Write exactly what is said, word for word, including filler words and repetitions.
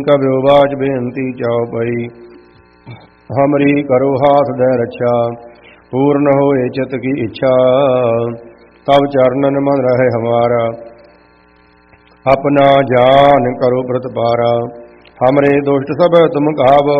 कब्यो बाच बेनती चाओ पई, हमरी करो हाथ दे रक्षा, पूर्ण होए चित की इच्छा। तब चरणन मन रहे हमारा, अपना जान करो प्रतिपारा। हमरे दुष्ट सब तुम कहावो,